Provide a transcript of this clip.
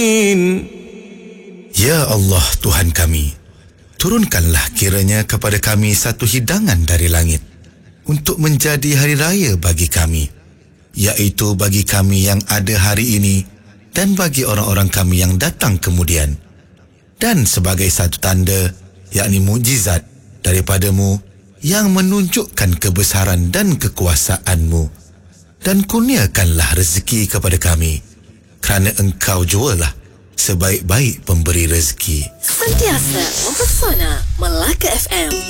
Ya Allah Tuhan kami, turunkanlah kiranya kepada kami satu hidangan dari langit untuk menjadi hari raya bagi kami, iaitu bagi kami yang ada hari ini dan bagi orang-orang kami yang datang kemudian, dan sebagai satu tanda, yakni mukjizat daripadamu yang menunjukkan kebesaran dan kekuasaanmu, dan kurniakanlah rezeki kepada kami, kerana Engkau jualah sebaik-baik pemberi rezeki. Sentiasa mempesona Melaka FM.